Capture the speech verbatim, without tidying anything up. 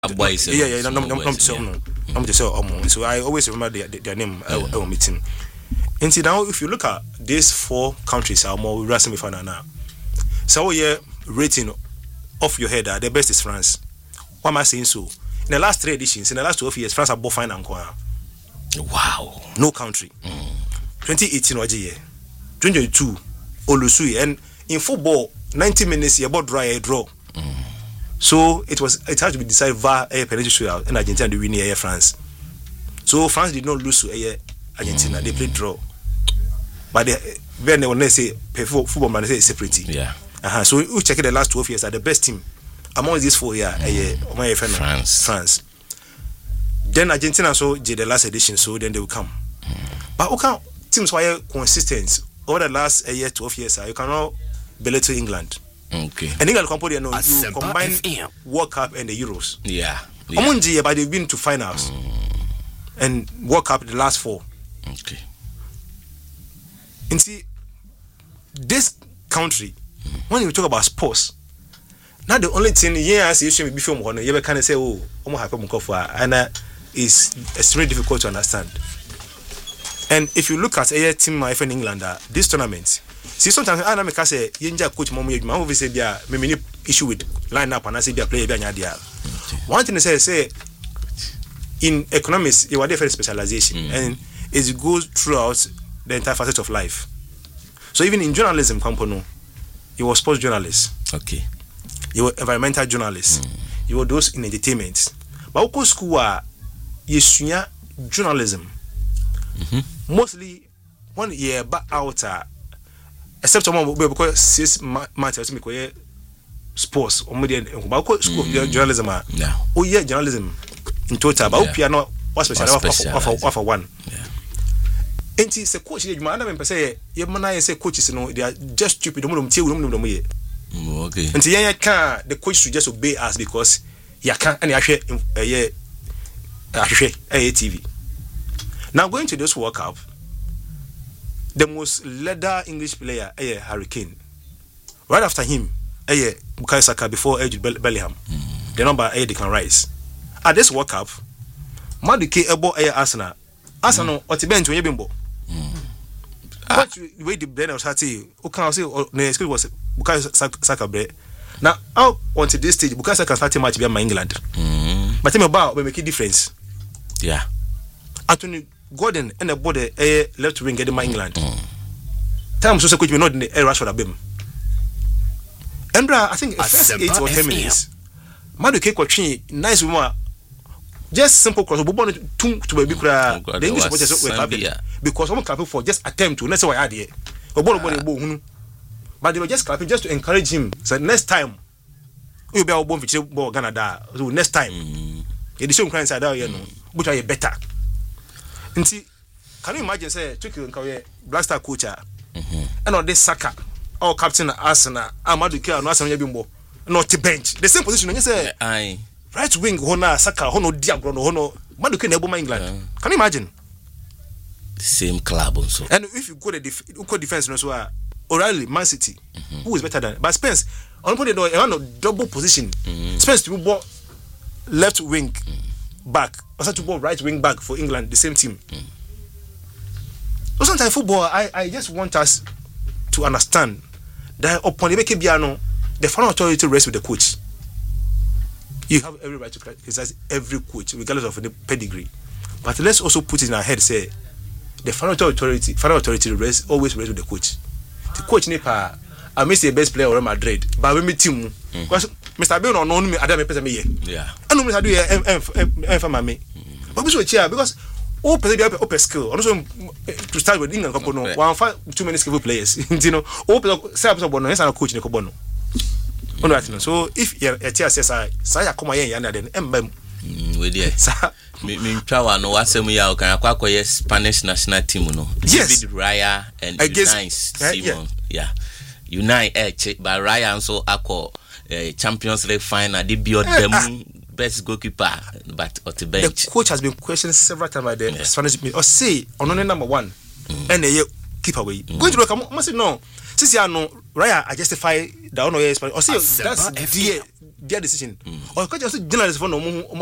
boys. Yeah, yeah, no, no, no, no, no. So I always remember their, their name. I will meet him. And see now, if you look at these four countries, are more racing with now. So yeah, rating off your head, uh, the best is France. Why am I saying so? In the last three editions, in the last twelve years, France have both fine and corner. Wow. No country. Mm. twenty eighteen was year. twenty twenty-two, Olusui, and in football, ninety minutes, you about dry a draw. Mm. So it was it had to be decided via a penalty shootout, and Argentina they win here France. So France did not lose to a Argentina; mm. they played draw. But they, when they want to say football man, they say separate. Yeah. Uh-huh. So we check the last twelve years are the best team among these four years. Mm. France. France. Then Argentina so did the last edition, so then they will come. Mm. But okay, teams were consistent over the last uh, year, twelve years. Uh, you cannot belittle England. Okay. And England company, you know, you combine World Cup and the Euros. Yeah. yeah. Year, but they've been to finals mm. and World Cup the last four. Okay. And see, this country, mm. when you talk about sports, now the only thing, yeah, I see you should be film one. You can say, oh, I'm happy for and uh, it's extremely difficult to understand. And if you look at a team like in England, uh, this tournament, see sometimes I make say, Yinja coach Momo, my obviously be a maybe issue with line up and I say be a player be an idea. One thing they say, say in economics, you have different specialization, mm. and it goes throughout the entire facet of life. So even in journalism, Kampono, you were sports journalist. Okay. You were environmental journalist. Mm. You were those in entertainment. But Oko school are you journalism. Mm-hmm. Mostly one year back out uh, except someone because six months to make sports or media but school mm. journalism uh, yeah. Oh yeah, journalism in total but yeah. piano was special for for one. Yeah. And it's a coach you man say you man say coaches you know they are just stupid them tell them them here. Okay. And yeah can the coach should just obey us because you can and you uh, yeah uh, T V. Now going to this World Cup, the most leader English player, eh, Harry Kane. Right after him, eh, Bukayo Saka before Jude Bellingham. Mm. The number eh, they can rise. At this World Cup, Madueke ebo eh Arsenal. Arsenal oti bench when you bimbo. But the way the blender was saying, who can say the excuse was Bukayo Saka bre. Now out onto this stage, Bukayo Saka start match be my England. Mm. But him about we make a difference. Yeah. Anthony Gordon and the body a left wing get in my England. Mm. Time so coach me not in the air rush for the beam. Andra, I think the first eight or ten minutes. Madueke kwatwi nice woman. Just simple cross. But born to to be kura. The English supporters were clapping because someone clapping for just attempt to let's say what I did. But born born bo But they were just clapping just to encourage him. So next time you be our born for ball Ghana da. So next time. You show crying side out here no. Which are better. And see, can you imagine say Chukwuemeka Nkawie Blaster coach mm-hmm. and on this Saka or captain Arsenal Madueke and Arsenal bimbo not the bench the same position you say aye right wing hona Saka hono diagro no hono Madueke na ebo England yeah. Can you imagine the same club also and if you go the def- go defense no so O'Reilly Man City mm-hmm. who is better than but Spence on put the one of double position mm-hmm. Spence to ball left wing mm-hmm. back, also to ball right wing back for England, the same team. Mm. So sometimes football, I, I just want us to understand that upon the Biano, the final authority rests with the coach. You have every right to criticize every coach, regardless of the pedigree. But let's also put it in our head, say the final authority, final authority rests always rests with the coach. The coach Nepa, I miss the best player of Real Madrid, but we meet team because Mister Bill no know me, I don't person me here. Yeah. I know Mister do here, em for me. But we should cheer because all person be open skill. Also to start with England couple no, one five too many skillful players. You know, all person say person bono, yes na coach ne ko bono. Ono ati no. So if you tear say say say akoma yen yan na den embam. We there. Me me twa no wasem ya kan akwa akoye Spanish national team no. Yes. David Raya and Unai Simon. Yeah. Unai eh but Raya also akọ Uh, Champions League final, they built uh, them uh, best goalkeeper, but at the bench. The coach has been questioned several times by the yeah. Spanish. Or say on only number one, mm. and they keep away. Mm. Going to look, I must say no. Since you know, Raya, I justify the honor Spanish. Or say that's dear, their decision or catch us journalists for no